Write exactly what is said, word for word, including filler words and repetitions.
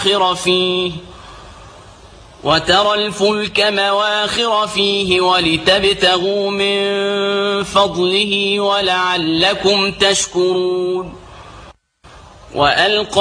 فيه وترى الفلك مواخر فيه ولتبتغوا من فضله ولعلكم تشكرون. وألقى